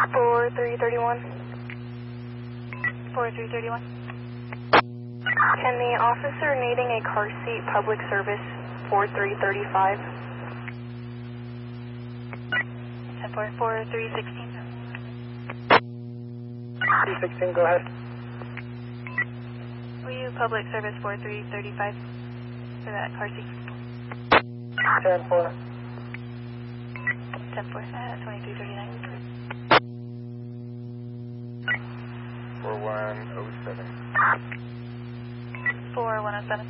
4331. 4331. Can the officer needing a car seat public service 4335? 4316. 316, go ahead. Will you public service 4335 for that car seat? 10-4. 10-4, 2339. 4107. 4107.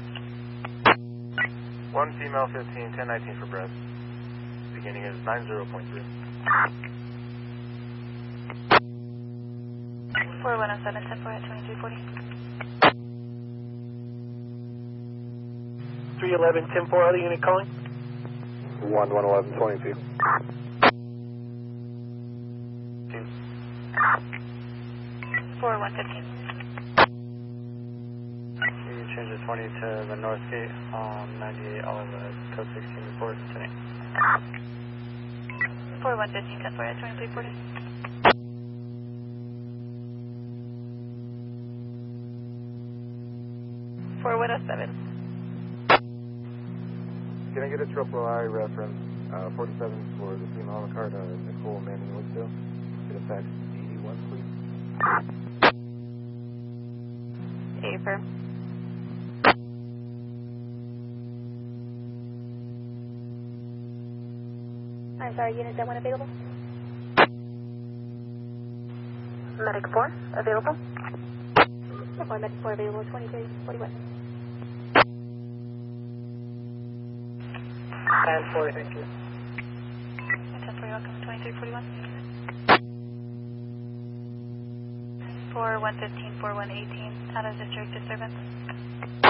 One female 15, 1019 for breath. Beginning is 90.3. 4107, 10-4 at 2340. 311, 10-4, other unit calling? 1111, 22. 4115. You change the 20 to the north gate on 98 Oliver, code 16 report today. 4115, 10-4 at 2340. 4107. Can I get a triple I reference 47 for the female on the card, Nicole Manning Woodville? Get a fax 81, please. Affirm. I'm sorry, unit that one available? Medic 4, available? Medic 4 available, 2341. 10-4, thank you. 10-4, welcome, 2341. 4115, 4118, out of district disturbance.